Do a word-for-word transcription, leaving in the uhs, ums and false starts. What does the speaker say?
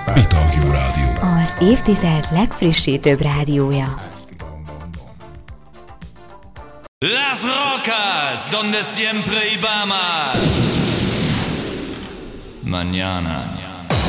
Pitagyo Rádió. Az évtized legfrissítőbb rádiója. Las rocas donde siempre íbamos. Mañana.